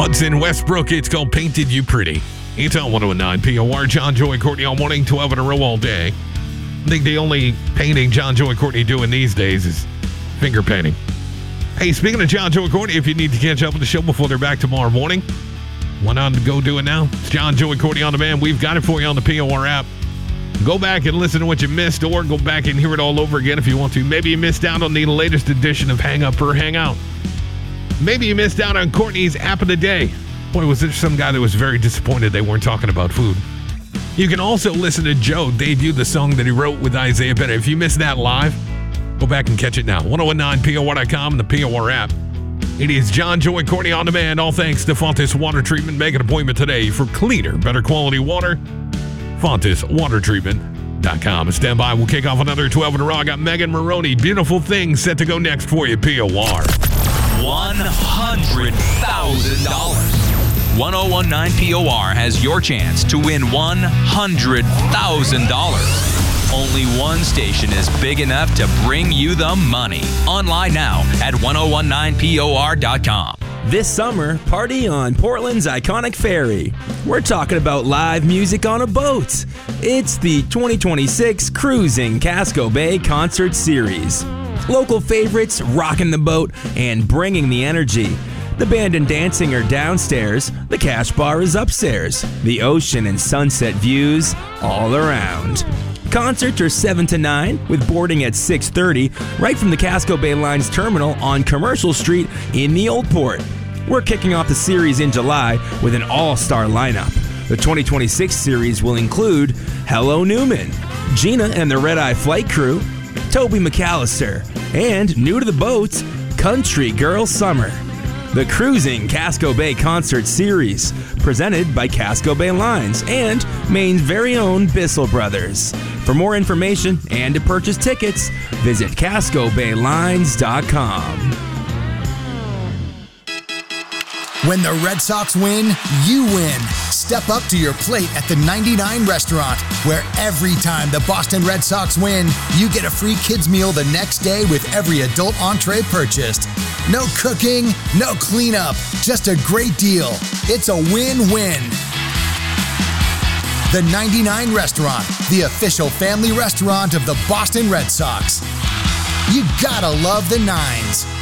Hudson Westbrook, it's called Painted You Pretty. It's on 109 POR. John, Joy, Courtney all morning, 12 in a row all day. I think the only painting John, Joy, Courtney doing these days is finger painting. Hey, speaking of John, Joy, Courtney, if you need to catch up with the show before they're back tomorrow morning, why not go do it now? It's John, Joy, Courtney on demand. We've got it for you on the POR app. Go back and listen to what you missed, or go back and hear it all over again if you want to. Maybe you missed out on the latest edition of Hang Up or Hang Out. Maybe you missed out on Courtney's App of the Day. Boy, was there some guy that was very disappointed they weren't talking about food. You can also listen to Joe debut the song that he wrote with Isaiah Bennett. If you missed that live, go back and catch it now. 1019POR.com and the POR app. It is John, Joy, Courtney on demand. All thanks to Fontes Water Treatment. Make an appointment today for cleaner, better quality water. FontesWaterTreatment.com. Stand by. We'll kick off another 12 in a row. I got Megan Maroney. Beautiful Things set to go next for you. POR. $100,000. 1019 POR has your chance to win $100,000. Only one station is big enough to bring you the money. Online now at 1019POR.com. This summer, party on Portland's iconic ferry. We're talking about live music on a boat. It's the 2026 Cruising Casco Bay Concert Series. Local favorites rocking the boat and bringing the energy. The band and dancing are downstairs, the cash bar is upstairs, the ocean and sunset views all around. Concerts are 7 to 9, with boarding at 6:30, right from the Casco Bay Line's terminal on Commercial Street in the Old Port. We're kicking off the series in July with an all-star lineup. The 2026 series will include Hello Newman, Gina and the Red Eye Flight Crew, Toby McAllister, and new to the boats, Country Girl Summer. The Cruising Casco Bay Concert Series, presented by Casco Bay Lines and Maine's very own Bissell Brothers. For more information and to purchase tickets, visit CascoBayLines.com. When the Red Sox win, you win. Step up to your plate at the 99 Restaurant, where every time the Boston Red Sox win, you get a free kids meal the next day with every adult entree purchased. No cooking, no cleanup, just a great deal. It's a win-win. The 99 Restaurant, the official family restaurant of the Boston Red Sox. You gotta love the Nines.